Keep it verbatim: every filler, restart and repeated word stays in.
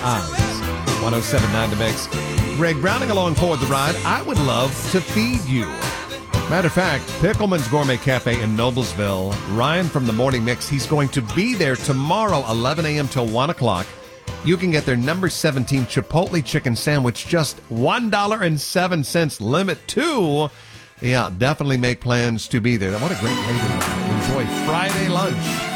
Eyes. one oh seven point nine The Mix. Greg Browning along for the ride. I would love to feed you. Matter of fact, Pickleman's Gourmet Cafe in Noblesville. Ryan from the Morning Mix, he's going to be there tomorrow, eleven a.m. till one o'clock. You can get their number seventeen Chipotle chicken sandwich, just one dollar and seven cents, limit two. Yeah, definitely make plans to be there. What a great way to enjoy Friday lunch.